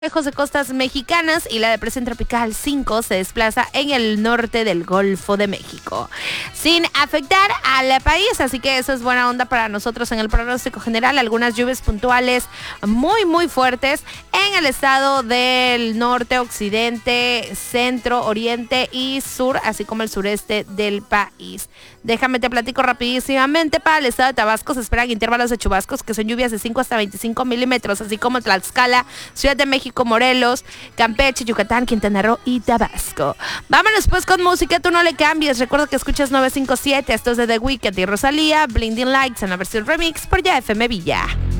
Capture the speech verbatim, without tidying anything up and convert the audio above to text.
Lejos de costas mexicanas y la depresión tropical cinco se desplaza en el norte del Golfo de México, sin afectar al país, así que eso es buena onda para nosotros en el pronóstico general. Algunas lluvias puntuales muy muy fuertes en el estado del norte, occidente, centro, oriente y sur, así como el sureste del país. Déjame te platico rapidísimamente. Para el estado de Tabasco se esperan intervalos de chubascos que son lluvias de cinco hasta veinticinco milímetros, así como Tlaxcala, Ciudad de México, Morelos, Campeche, Yucatán, Quintana Roo y Tabasco. Vámonos pues con música, tú no le cambies. Recuerda que escuchas nueve cinco siete, esto es de The Weeknd y Rosalía, Blinding Lights en la versión remix por Ya F M Villa.